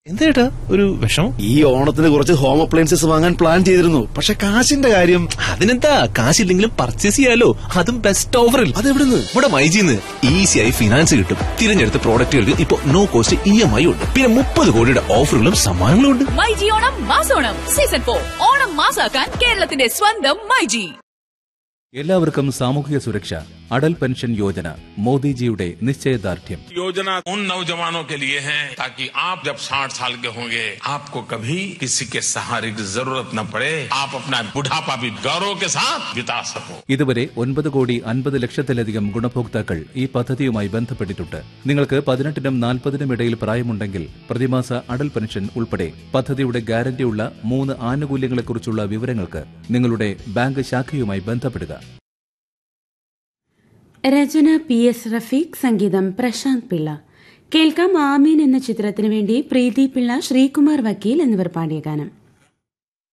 എന്തേട്ടാ ഒരു വിഷമം? ഈ ഓണത്തിന് കുറച്ച് ഹോം അപ്ലയൻസസ് വാങ്ങാൻ പ്ലാൻ ചെയ്തിരുന്നു. പക്ഷെ കാശിന്റെ കാര്യം. അതിനെന്താ, കാശില്ലെങ്കിലും പർച്ചേസ് ചെയ്യാലോ, അതും ബെസ്റ്റ് ഓഫറിൽ. അതെവിടുന്ന്? ഇവിടെ മൈജിന്ന് ഈസിയായി ഫിനാൻസ് കിട്ടും. തിരഞ്ഞെടുത്ത പ്രോഡക്റ്റുകൾക്ക് ഇപ്പൊ നോ കോസ്റ്റ് EMI ഉണ്ട്. പിന്നെ 30 കോടിയുടെ ഓഫറുകളും സമ്മാനങ്ങളും ഉണ്ട്. മൈജി ഓണം മാസോണം സീസൺ 4 ഓണം മാസാക്കാൻ കേരളത്തിന്റെ സ്വന്തം മൈജി. എല്ലാവർക്കും സാമൂഹിക സുരക്ഷ, അടൽ പെൻഷൻ യോജന മോദിജിയുടെ നിശ്ചയദാർഢ്യം. योजना उन नौजवानों के लिए है ताकि आप जब 60 साल के होंगे आपको कभी किसी के सहारे की जरूरत न पड़े, आप अपना बुढ़ापा भी गौरव के साथ बिता सको. ഇതുവരെ 9,50,00,000-ലധികം ഗുണഭോക്താക്കൾ ഈ പദ്ധതിയുമായി ബന്ധപ്പെട്ടിട്ടുണ്ട്. നിങ്ങൾക്ക് 18-നും 40-നും ഇടയിൽ പ്രായമുണ്ടെങ്കിൽ പ്രതിമാസ അടൽ പെൻഷൻ ഉൾപ്പെടെ പദ്ധതിയുടെ ഗ്യാരണ്ടിയുള്ള 3 ആനുകൂല്യങ്ങളെക്കുറിച്ചുള്ള വിവരങ്ങൾക്ക് നിങ്ങളുടെ ബാങ്ക് ശാഖയുമായി ബന്ധപ്പെടുക. രചന PS റഫീഖ്, സംഗീതം പ്രശാന്ത് പിള്ള. കേൾക്കാം ആമീൻ എന്ന ചിത്രത്തിനു വേണ്ടി പ്രീതി പിള്ള, ശ്രീകുമാർ വക്കീൽ എന്നിവർ പാടിയ ഗാനം.